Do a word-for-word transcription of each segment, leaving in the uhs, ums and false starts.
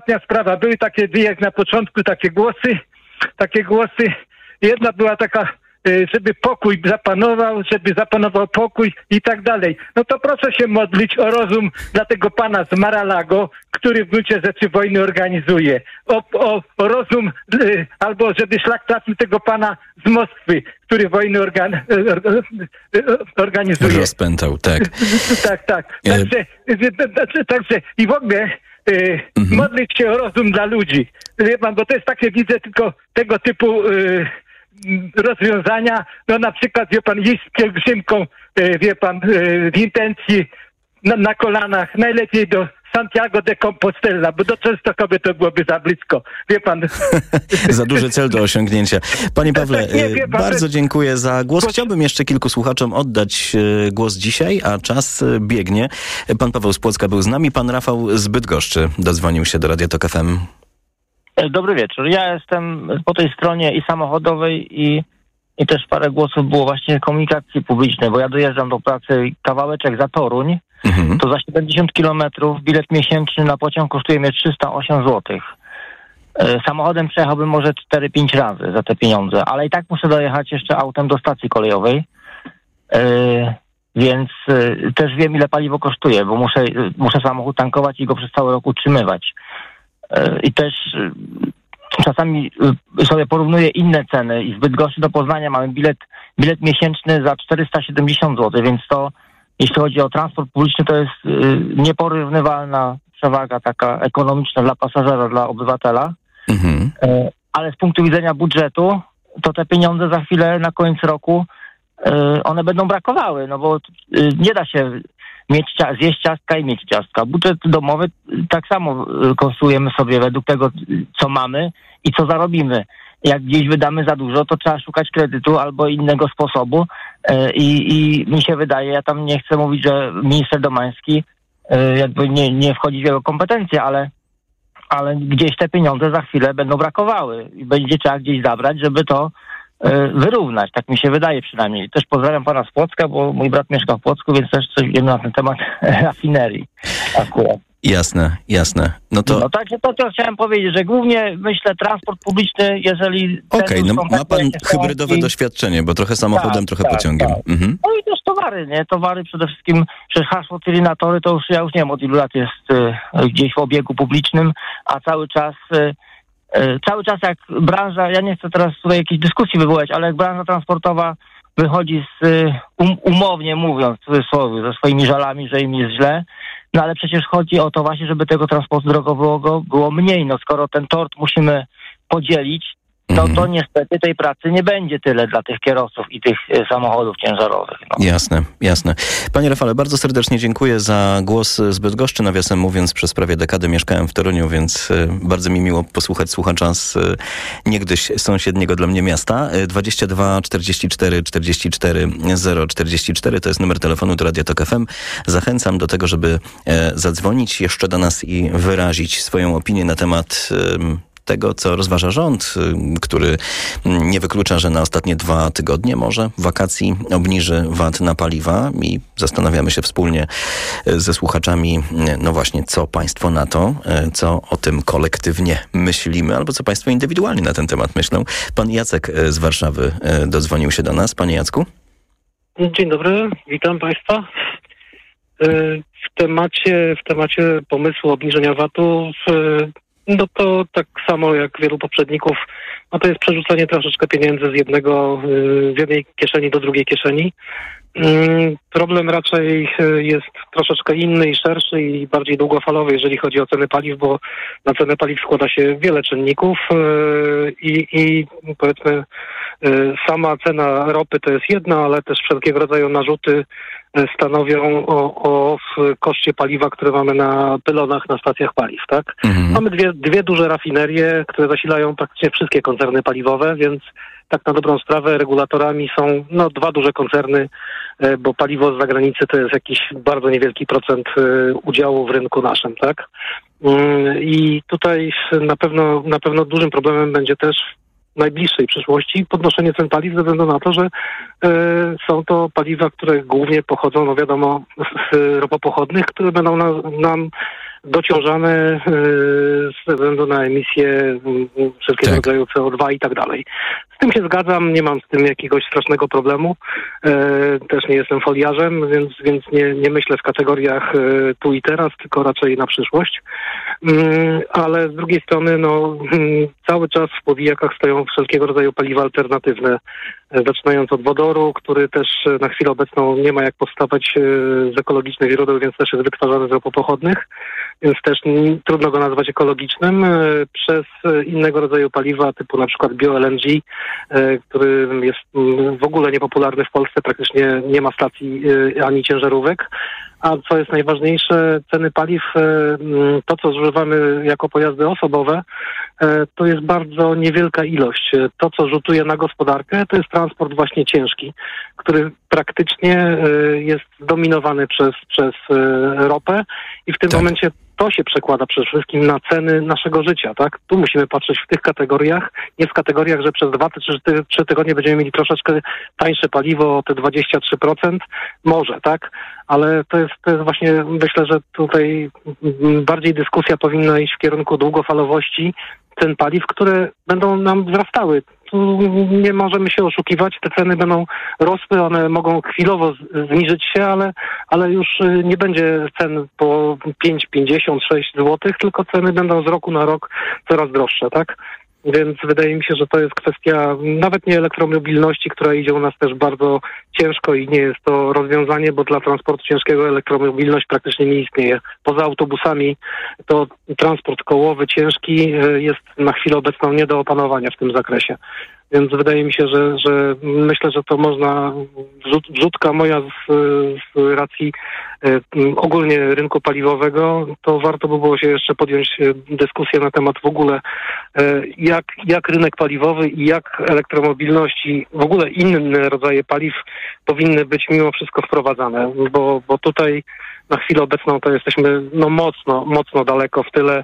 sprawa, były takie dwie, jak na początku, takie głosy, takie głosy. Jedna była taka, żeby pokój zapanował, żeby zapanował pokój i tak dalej. No to proszę się modlić o rozum dla tego pana z Mar-a-Lago, który w gruncie rzeczy wojny organizuje. O, o, o rozum, y, albo żeby szlak trafił tego pana z Moskwy, który wojny organ, y, y, y, organizuje. Rozpętał, tak. tak, tak. Także, y, także i w ogóle y, mhm. modlić się o rozum dla ludzi. Wie pan, bo to jest takie, widzę tylko tego typu y, rozwiązania, no na przykład, wie pan, iść z pielgrzymką, wie pan, w intencji na, na kolanach, najlepiej do Santiago de Compostela, bo do Częstochowy to byłoby za blisko, wie pan. Za duży cel do osiągnięcia. Panie Pawle, nie, wie pan, bardzo dziękuję za głos. Chciałbym jeszcze kilku słuchaczom oddać głos dzisiaj, a czas biegnie. Pan Paweł z Płocka był z nami, pan Rafał z Bydgoszczy dodzwonił się do Radia Tok F M. Dobry wieczór. Ja jestem po tej stronie i samochodowej i, i też parę głosów było właśnie komunikacji publicznej, bo ja dojeżdżam do pracy kawałeczek za Toruń, mhm. to za siedemdziesiąt kilometrów bilet miesięczny na pociąg kosztuje mnie trzysta osiem złotych. Samochodem przejechałbym może cztery pięć razy za te pieniądze, ale i tak muszę dojechać jeszcze autem do stacji kolejowej, yy, więc yy, też wiem, ile paliwo kosztuje, bo muszę, yy, muszę samochód tankować i go przez cały rok utrzymywać. I też czasami sobie porównuję inne ceny i z Bydgoszczy do Poznania mamy bilet, bilet miesięczny za czterysta siedemdziesiąt złotych, więc to, jeśli chodzi o transport publiczny, to jest nieporównywalna przewaga taka ekonomiczna dla pasażera, dla obywatela. Mhm. Ale z punktu widzenia budżetu, to te pieniądze za chwilę na koniec roku, one będą brakowały, no bo nie da się mieć zjeść ciastka i mieć ciastka. Budżet domowy tak samo konstruujemy sobie według tego, co mamy i co zarobimy. Jak gdzieś wydamy za dużo, to trzeba szukać kredytu albo innego sposobu i, i mi się wydaje, ja tam nie chcę mówić, że minister Domański jakby nie, nie wchodzi w jego kompetencje, ale, ale gdzieś te pieniądze za chwilę będą brakowały i będzie trzeba gdzieś zabrać, żeby to wyrównać. Tak mi się wydaje przynajmniej. Też pozdrawiam pana z Płocka, bo mój brat mieszka w Płocku, więc też coś wiem na ten temat rafinerii akurat. Jasne, jasne. No to... No także to, co chciałem powiedzieć, że głównie myślę transport publiczny, jeżeli... Okej, okay, no ma pan hybrydowe i... doświadczenie, bo trochę samochodem, tak, trochę tak, pociągiem. Tak. Mhm. No i też towary, nie? Towary przede wszystkim, przecież hasło Tyrynatory to już ja już nie wiem od ilu lat jest y, gdzieś w obiegu publicznym, a cały czas... Y, Cały czas jak branża, ja nie chcę teraz tutaj jakiejś dyskusji wywołać, ale jak branża transportowa wychodzi z, um, umownie mówiąc, w cudzysłowie, ze swoimi żalami, że im jest źle, no ale przecież chodzi o to właśnie, żeby tego transportu drogowego było mniej. No skoro ten tort musimy podzielić, to, to niestety tej pracy nie będzie tyle dla tych kierowców i tych y, samochodów ciężarowych. No. Jasne, jasne. Panie Rafale, bardzo serdecznie dziękuję za głos z Bydgoszczy. Nawiasem mówiąc, przez prawie dekadę mieszkałem w Toruniu, więc y, bardzo mi miło posłuchać słuchacza z y, niegdyś sąsiedniego dla mnie miasta. Y, dwadzieścia dwa czterdzieści cztery czterdzieści cztery zero czterdzieści cztery to jest numer telefonu do Radia Tok F M. Zachęcam do tego, żeby y, zadzwonić jeszcze do nas i wyrazić swoją opinię na temat... Y, tego, co rozważa rząd, który nie wyklucza, że na ostatnie dwa tygodnie może wakacji obniży V A T na paliwa i zastanawiamy się wspólnie ze słuchaczami, no właśnie, co państwo na to, co o tym kolektywnie myślimy, albo co państwo indywidualnie na ten temat myślą. Pan Jacek z Warszawy dodzwonił się do nas. Panie Jacku? Dzień dobry, witam państwa. W temacie, w temacie pomysłu obniżenia V A T-u no to tak samo jak wielu poprzedników, no to jest przerzucanie troszeczkę pieniędzy z jednego, z jednej kieszeni do drugiej kieszeni. Problem raczej jest troszeczkę inny i szerszy i bardziej długofalowy, jeżeli chodzi o ceny paliw, bo na cenę paliw składa się wiele czynników i, i powiedzmy sama cena ropy to jest jedna, ale też wszelkiego rodzaju narzuty stanowią o, o koszcie paliwa, które mamy na pylonach, na stacjach paliw, tak? Mhm. Mamy dwie, dwie duże rafinerie, które zasilają praktycznie wszystkie koncerny paliwowe, więc tak na dobrą sprawę regulatorami są no dwa duże koncerny, bo paliwo z zagranicy to jest jakiś bardzo niewielki procent udziału w rynku naszym, tak? I tutaj na pewno, na pewno dużym problemem będzie też w najbliższej przyszłości podnoszenie cen paliw ze względu na to, że y, są to paliwa, które głównie pochodzą, no wiadomo, z ropopochodnych, które będą na, nam dociążane ze względu na emisję wszelkiego tak. rodzaju C O dwa i tak dalej. Z tym się zgadzam, nie mam z tym jakiegoś strasznego problemu. Też nie jestem foliarzem, więc, więc nie, nie myślę w kategoriach tu i teraz, tylko raczej na przyszłość. Ale z drugiej strony no, cały czas w powijakach stoją wszelkiego rodzaju paliwa alternatywne, zaczynając od wodoru, który też na chwilę obecną nie ma jak powstawać z ekologicznych źródeł, więc też jest wytwarzany z ropopochodnych, więc też trudno go nazwać ekologicznym, przez innego rodzaju paliwa typu na przykład bio-L N G, który jest w ogóle niepopularny w Polsce, praktycznie nie ma stacji ani ciężarówek. A co jest najważniejsze, ceny paliw, to co zużywamy jako pojazdy osobowe, to jest bardzo niewielka ilość. To, co rzutuje na gospodarkę, to jest transport właśnie ciężki, który praktycznie jest dominowany przez, przez ropę i w tym tak. momencie to się przekłada przede wszystkim na ceny naszego życia, tak? Tu musimy patrzeć w tych kategoriach, nie w kategoriach, że przez dwa czy trzy tygodnie będziemy mieli troszeczkę tańsze paliwo o te dwadzieścia trzy procent. Może, tak? Ale to jest, to jest właśnie, myślę, że tutaj bardziej dyskusja powinna iść w kierunku długofalowości cen paliw, które będą nam wzrastały. Tu nie możemy się oszukiwać, te ceny będą rosły, one mogą chwilowo zniżyć się, ale, ale już nie będzie cen po pięć pięćdziesiąt sześć złotych, tylko ceny będą z roku na rok coraz droższe, tak? Więc wydaje mi się, że to jest kwestia nawet nie elektromobilności, która idzie u nas też bardzo ciężko i nie jest to rozwiązanie, bo dla transportu ciężkiego elektromobilność praktycznie nie istnieje. Poza autobusami to transport kołowy ciężki jest na chwilę obecną nie do opanowania w tym zakresie. Więc wydaje mi się, że, że myślę, że to można, wrzut, wrzutka moja z, z racji y, ogólnie rynku paliwowego, to warto by było się jeszcze podjąć dyskusję na temat w ogóle y, jak, jak rynek paliwowy i jak elektromobilność i w ogóle inne rodzaje paliw powinny być mimo wszystko wprowadzane, bo, bo tutaj na chwilę obecną to jesteśmy no mocno, mocno daleko w tyle.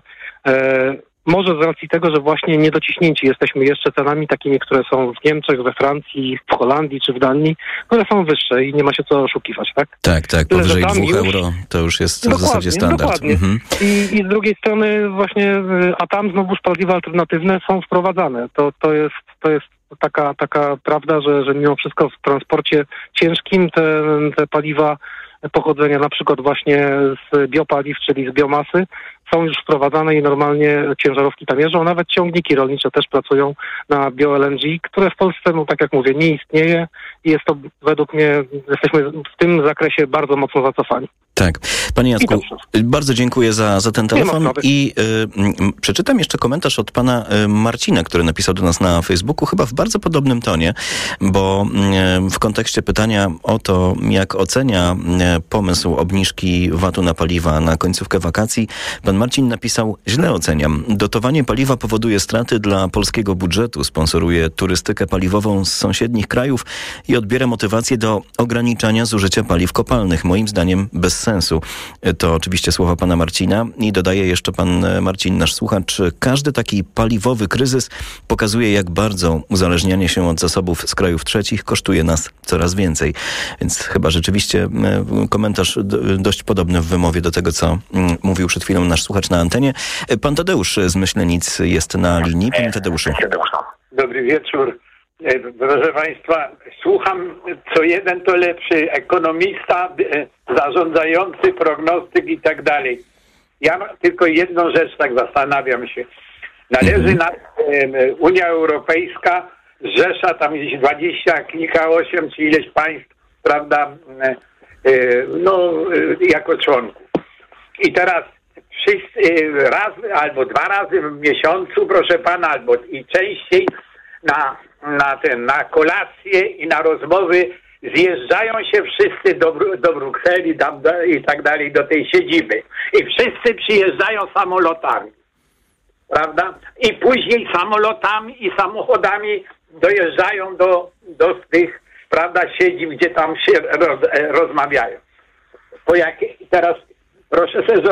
Y, Może z racji tego, że właśnie niedociśnięci jesteśmy jeszcze cenami takimi, które są w Niemczech, we Francji, w Holandii czy w Danii, które są wyższe i nie ma się co oszukiwać, tak? Tak, tak, Tyle, powyżej dwóch już... euro to już jest w zasadzie standard. Dokładnie. Mhm. I, I z drugiej strony właśnie, a tam znowuż paliwa alternatywne są wprowadzane. To, to jest, to jest taka, taka prawda, że, że mimo wszystko w transporcie ciężkim te, te paliwa pochodzenia na przykład właśnie z biopaliw, czyli z biomasy, są już wprowadzane i normalnie ciężarówki tam jeżdżą. Nawet ciągniki rolnicze też pracują na bio-L N G, które w Polsce, no tak jak mówię, nie istnieje i jest to według mnie, jesteśmy w tym zakresie bardzo mocno zacofani. Tak. Panie Jacku, bardzo dziękuję za, za ten telefon i y, przeczytam jeszcze komentarz od pana y, Marcina, który napisał do nas na Facebooku, chyba w bardzo podobnym tonie, bo y, w kontekście pytania o to, jak ocenia y, pomysł obniżki vatu na paliwa na końcówkę wakacji, pan Marcin napisał: źle oceniam. Dotowanie paliwa powoduje straty dla polskiego budżetu, sponsoruje turystykę paliwową z sąsiednich krajów i odbiera motywację do ograniczania zużycia paliw kopalnych. Moim zdaniem bez sensu. To oczywiście słowa pana Marcina i dodaje jeszcze pan Marcin, nasz słuchacz: każdy taki paliwowy kryzys pokazuje, jak bardzo uzależnianie się od zasobów z krajów trzecich kosztuje nas coraz więcej. Więc chyba rzeczywiście komentarz dość podobny w wymowie do tego, co mówił przed chwilą nasz słuchacz na antenie. Pan Tadeusz z Myślenic jest na linii. Panie Tadeuszu. Dobry wieczór. Proszę państwa, słucham, co jeden to lepszy ekonomista, zarządzający, prognostyk i tak dalej. Ja tylko jedną rzecz tak zastanawiam się. Należy na Unia Europejska, zrzesza tam gdzieś dwadzieścia kilka osiem czy ileś państw, prawda, no jako członków. I teraz wszyscy raz albo dwa razy w miesiącu, proszę pana, albo i częściej na, na ten, na kolację i na rozmowy zjeżdżają się wszyscy do, do Brukseli tam, do, i tak dalej, do tej siedziby. I wszyscy przyjeżdżają samolotami, prawda? I później samolotami i samochodami dojeżdżają do, do tych, prawda, siedzib, gdzie tam się roz, rozmawiają. Po jak, teraz proszę sobie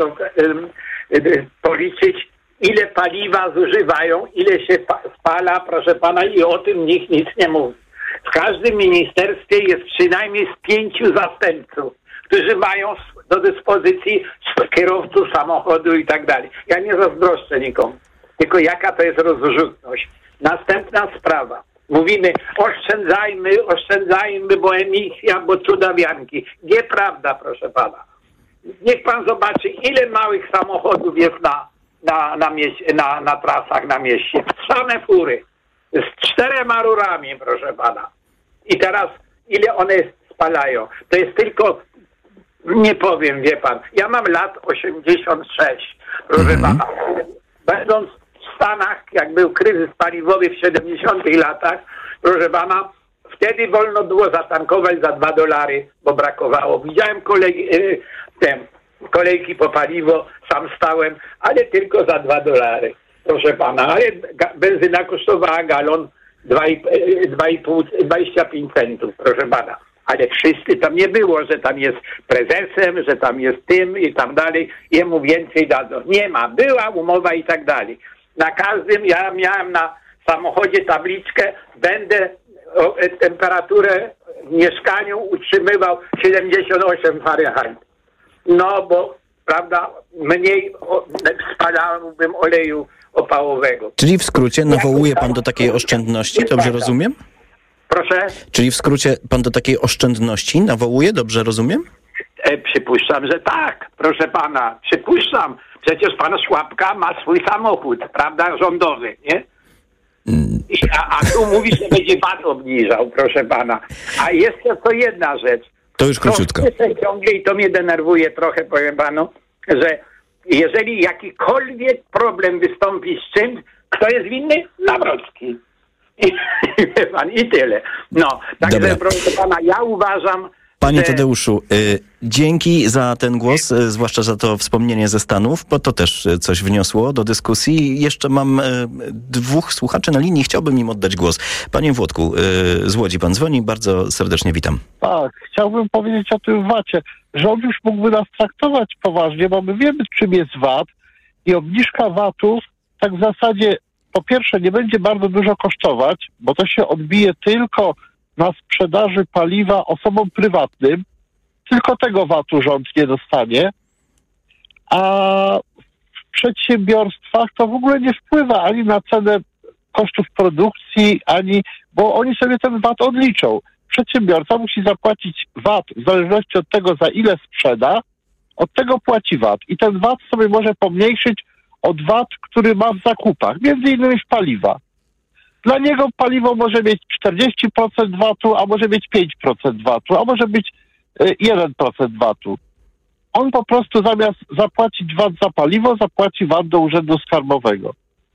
policzyć, ile paliwa zużywają, ile się spala, proszę pana, i o tym nikt nic nie mówi. W każdym ministerstwie jest przynajmniej z pięciu zastępców, którzy mają do dyspozycji kierowców samochodu i tak dalej. Ja nie zazdroszczę nikomu, tylko jaka to jest rozrzutność. Następna sprawa. Mówimy, oszczędzajmy, oszczędzajmy, bo emisja, bo cudawianki. Nieprawda, proszę pana. Niech pan zobaczy, ile małych samochodów jest na, na, na, mieście, na, na trasach na mieście. Same fury. Z czterema rurami, proszę pana. I teraz, ile one spalają? To jest tylko, nie powiem, wie pan. Ja mam lat osiemdziesiąt sześć, proszę mm-hmm. pana. Będąc w Stanach, jak był kryzys paliwowy w siedemdziesiątych latach, proszę pana, wtedy wolno było zatankować za dwa dolary, bo brakowało. Widziałem kolej, te, kolejki po paliwo, sam stałem, ale tylko za dwa dolary, proszę pana. Ale benzyna kosztowała galon dwa i pół, dwadzieścia pięć centów, proszę pana. Ale wszyscy tam nie było, że tam jest prezesem, że tam jest tym i tak dalej, jemu więcej dadzą. Nie ma, była umowa i tak dalej. Na każdym, ja miałem na samochodzie tabliczkę, będę o, temperaturę w mieszkaniu utrzymywał siedemdziesiąt osiem Fahrenheit. No bo, prawda, mniej o, spalałbym oleju opałowego. Czyli w skrócie nawołuje pan do takiej oszczędności, dobrze rozumiem? Proszę? Czyli w skrócie pan do takiej oszczędności nawołuje, dobrze rozumiem? E, przypuszczam, że tak, proszę pana, przypuszczam. Przecież pan Szłapka ma swój samochód, prawda, rządowy, nie? I, a, a tu mówi, że będzie V A T obniżał, proszę pana. A jeszcze to jedna rzecz. To już króciutko. To ciągle, i to mnie denerwuje trochę, powiem panu, że jeżeli jakikolwiek problem wystąpi z czymś, kto jest winny? Nawrocki. I, i, i tyle. No, także proszę pana, ja uważam, Panie Tadeuszu, y, dzięki za ten głos, y, zwłaszcza za to wspomnienie ze Stanów, bo to też y, coś wniosło do dyskusji. Jeszcze mam y, dwóch słuchaczy na linii, chciałbym im oddać głos. Panie Włodku, y, z Łodzi pan dzwoni, bardzo serdecznie witam. Tak, chciałbym powiedzieć o tym vacie. Rząd już mógłby nas traktować poważnie, bo my wiemy, czym jest V A T i obniżka vatu tak w zasadzie po pierwsze nie będzie bardzo dużo kosztować, bo to się odbije tylko na sprzedaży paliwa osobom prywatnym, tylko tego vatu rząd nie dostanie, a w przedsiębiorstwach to w ogóle nie wpływa ani na cenę kosztów produkcji, ani, bo oni sobie ten V A T odliczą. Przedsiębiorca musi zapłacić V A T w zależności od tego, za ile sprzeda, od tego płaci V A T. I ten V A T sobie może pomniejszyć od V A T, który ma w zakupach, między innymi w paliwa. Dla niego paliwo może mieć czterdzieści procent vatu, a może mieć pięć procent vatu, a może być jeden procent vatu. On po prostu zamiast zapłacić V A T za paliwo, zapłaci V A T do Urzędu Skarbowego.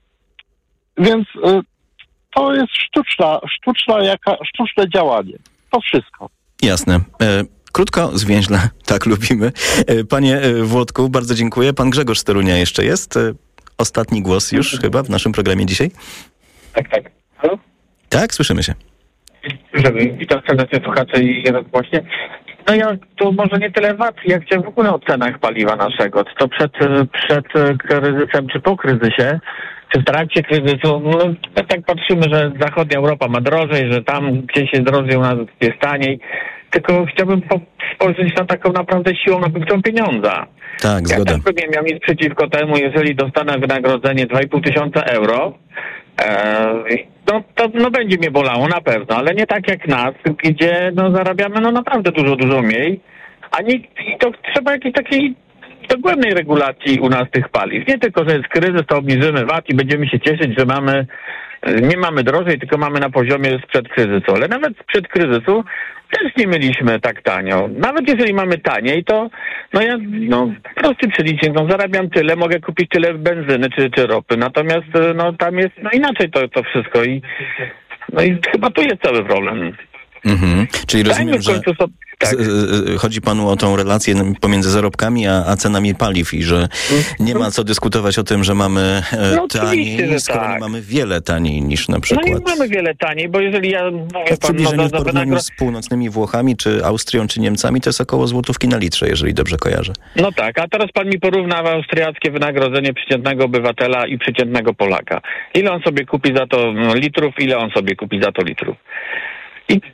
Więc y, to jest sztuczna, sztuczna jaka, sztuczne działanie. To wszystko. Jasne. E, krótko, zwięźle, tak lubimy. E, panie Włodku, bardzo dziękuję. Pan Grzegorz z Torunia jeszcze jest. E, ostatni głos już chyba w naszym programie dzisiaj. Tak, tak. Halo? Tak, słyszymy się. Witam serdecznie słuchacze i jednogłośnie. No ja tu może nie tyle V A T, jak chciałem w ogóle o cenach paliwa naszego. Czy to przed, przed kryzysem, czy po kryzysie, czy w trakcie kryzysu. No, tak patrzymy, że zachodnia Europa ma drożej, że tam gdzieś jest drożej, u nas jest taniej. Tylko chciałbym po, spojrzeć na taką naprawdę siłą nabywczą pieniądza. Tak, ja zgoda. Ja też nie miał nic przeciwko temu, jeżeli dostanę wynagrodzenie dwa i pół tysiąca euro, Eee, no to no będzie mnie bolało na pewno, ale nie tak jak nas, gdzie no zarabiamy no naprawdę dużo, dużo mniej, a nie, i to trzeba jakiejś takiej dogłębnej regulacji u nas tych paliw. Nie tylko, że jest kryzys, to obniżymy V A T i będziemy się cieszyć, że mamy, nie mamy drożej, tylko mamy na poziomie sprzed kryzysu, ale nawet sprzed kryzysu też nie mieliśmy tak tanio. Nawet jeżeli mamy taniej, to no ja, no prosty przelicznik, no zarabiam tyle, mogę kupić tyle benzyny czy, czy ropy, natomiast no tam jest no inaczej to, to wszystko i no i chyba tu jest cały problem. Mhm. Czyli rozumiem, że tak. z, z, chodzi panu o tą relację pomiędzy zarobkami a, a cenami paliw i że nie ma co dyskutować o tym, że mamy e, no taniej, skoro tak. nie mamy wiele taniej niż na przykład. No nie mamy wiele taniej, bo jeżeli ja mówię w przybliżeniu pan, no, w porównaniu z północnymi Włochami, czy Austrią, czy Niemcami, to jest około złotówki na litrze, jeżeli dobrze kojarzę. No tak, a teraz pan mi porówna austriackie wynagrodzenie przeciętnego obywatela i przeciętnego Polaka. Ile on sobie kupi za to litrów, ile on sobie kupi za to litrów. I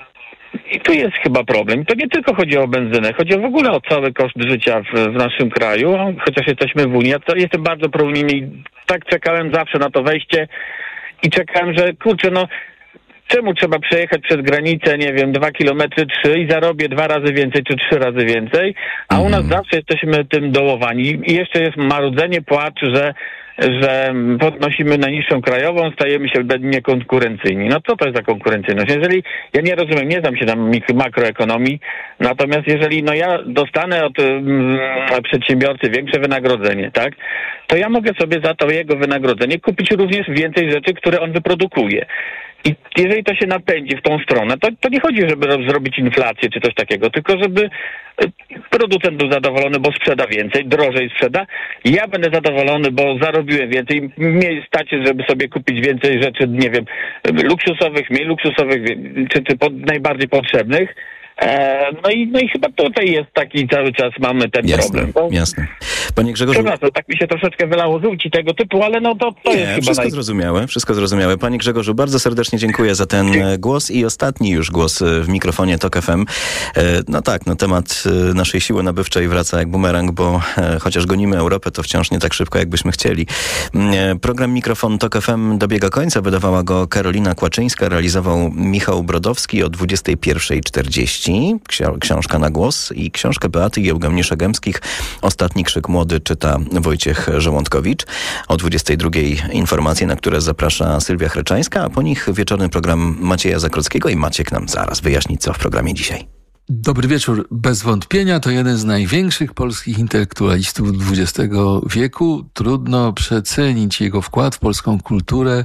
I tu jest chyba problem. To nie tylko chodzi o benzynę, chodzi w ogóle o cały koszt życia w, w naszym kraju, chociaż jesteśmy w Unii. Ja to jestem bardzo prounijny i tak czekałem zawsze na to wejście i czekałem, że kurczę, no czemu trzeba przejechać przez granicę, nie wiem, dwa kilometry, trzy i zarobię dwa razy więcej czy trzy razy więcej, a u nas zawsze jesteśmy tym dołowani i jeszcze jest marudzenie, płacz, że że podnosimy najniższą krajową, stajemy się niekonkurencyjni. No co to jest za konkurencyjność? Jeżeli, ja nie rozumiem, nie znam się tam makroekonomii, natomiast jeżeli no ja dostanę od um, przedsiębiorcy większe wynagrodzenie, tak, to ja mogę sobie za to jego wynagrodzenie kupić również więcej rzeczy, które on wyprodukuje. I jeżeli to się napędzi w tą stronę, to, to nie chodzi, żeby zrobić inflację czy coś takiego, tylko żeby producent był zadowolony, bo sprzeda więcej, drożej sprzeda. Ja będę zadowolony, bo zarobiłem więcej. Mnie stać, żeby sobie kupić więcej rzeczy, nie wiem, luksusowych, mniej luksusowych, czy, czy pod, najbardziej potrzebnych. E, no, i, no i chyba tutaj jest taki cały czas mamy ten jasne, problem. Bo... Jasne. Panie Grzegorzu... Przepraszam, tak mi się troszeczkę wylało żółci tego typu, ale no to, to nie, jest chyba... wszystko naj... zrozumiałe, wszystko zrozumiałe. Panie Grzegorzu, bardzo serdecznie dziękuję za ten głos i ostatni już głos w mikrofonie Tok F M. No tak, no temat naszej siły nabywczej wraca jak bumerang, bo chociaż gonimy Europę, to wciąż nie tak szybko, jakbyśmy chcieli. Program Mikrofon Tok F M dobiega końca. Wydawała go Karolina Kłaczyńska, realizował Michał Brodowski o dwudziestej pierwszej czterdzieści. Książka na głos i książkę Beaty i Eugeniusza Gębskich. Ostatni krzyk młody czyta Wojciech Żołądkowicz. O dwudziestej drugiej informacje, na które zaprasza Sylwia Chreczańska, a po nich wieczorny program Macieja Zakrockiego i Maciek nam zaraz wyjaśni, co w programie dzisiaj. Dobry wieczór. Bez wątpienia to jeden z największych polskich intelektualistów dwudziestego wieku. Trudno przecenić jego wkład w polską kulturę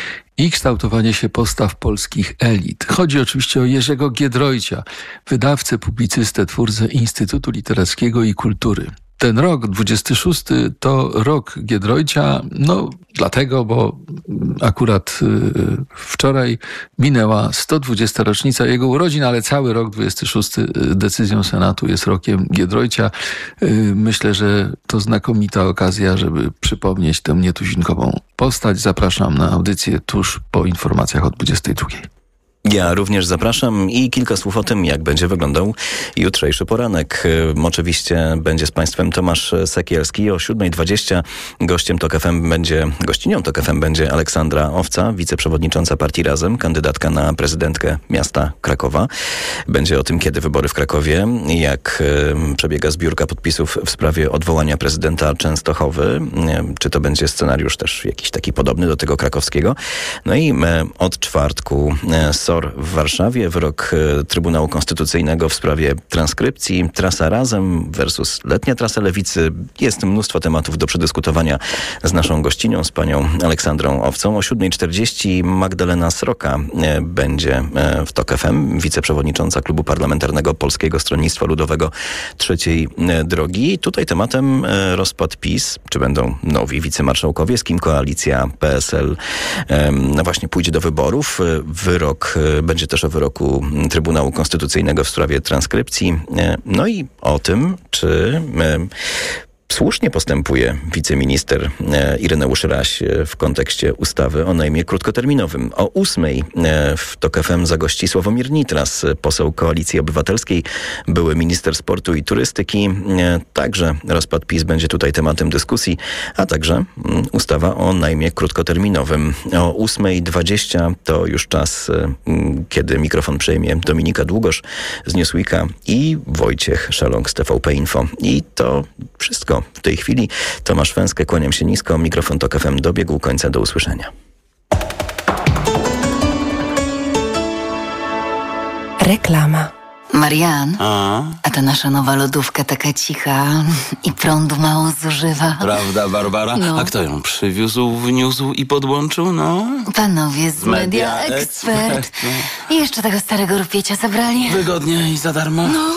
i kształtowanie się postaw polskich elit. Chodzi oczywiście o Jerzego Giedroycia, wydawcę, publicystę, twórcę Instytutu Literackiego i Kultury. Ten rok, dwudziesty szósty, to rok Giedroycia, no dlatego, bo akurat y, wczoraj minęła sto dwudziesta rocznica jego urodzin, ale cały rok dwudziesty szósty decyzją Senatu jest rokiem Giedroycia. Y, myślę, że to znakomita okazja, żeby przypomnieć tę nietuzinkową postać. Zapraszam na audycję tuż po informacjach o dwudziestej drugiej. Ja również zapraszam i kilka słów o tym, jak będzie wyglądał jutrzejszy poranek. Oczywiście będzie z Państwem Tomasz Sekielski. O siódma dwadzieścia gościem Tok F M będzie, gościnią Tok F M będzie Aleksandra Owca, wiceprzewodnicząca partii Razem, kandydatka na prezydentkę miasta Krakowa. Będzie o tym, kiedy wybory w Krakowie, jak przebiega zbiórka podpisów w sprawie odwołania prezydenta Częstochowy. Czy to będzie scenariusz też jakiś taki podobny do tego krakowskiego. No i od czwartku S O R w Warszawie, wyrok Trybunału Konstytucyjnego w sprawie transkrypcji, trasa Razem versus letnia trasa Lewicy. Jest mnóstwo tematów do przedyskutowania z naszą gościnią, z panią Aleksandrą Owcą. O siódma czterdzieści Magdalena Sroka będzie w Tok F M, wiceprzewodnicząca Klubu Parlamentarnego Polskiego Stronnictwa Ludowego Trzeciej Drogi. Tutaj tematem rozpad PiS, czy będą nowi wicemarszałkowie, z kim koalicja P S L no właśnie pójdzie do wyborów. Wyrok będzie też o wyroku Trybunału Konstytucyjnego w sprawie transkrypcji. No i o tym, czy słusznie postępuje wiceminister Ireneusz Raś w kontekście ustawy o najmie krótkoterminowym. O ósmej w Tok F M zagości Sławomir Nitras, poseł Koalicji Obywatelskiej, były minister sportu i turystyki. Także rozpad PiS będzie tutaj tematem dyskusji, a także ustawa o najmie krótkoterminowym. O ósma dwadzieścia to już czas, kiedy mikrofon przejmie Dominika Długosz z Newsweeka i Wojciech Szelong z T V P Info. I to wszystko w tej chwili. Tomasz Węskę, kłaniam się nisko. Mikrofon Tok F M dobiegł końca. Do usłyszenia. Reklama. Marian, a? a ta nasza nowa lodówka taka cicha i prądu mało zużywa. Prawda, Barbara? No. A kto ją przywiózł, wniósł i podłączył, no? Panowie z Media, Media Expert. I jeszcze tego starego rupiecia zabrali. Wygodnie i za darmo? No.